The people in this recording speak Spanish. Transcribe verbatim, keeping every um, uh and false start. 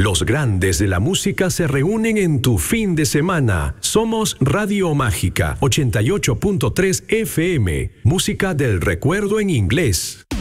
Los grandes de la música se reúnen en tu fin de semana. Somos Radio Mágica ochenta y ocho punto tres F M. Música del recuerdo en inglés.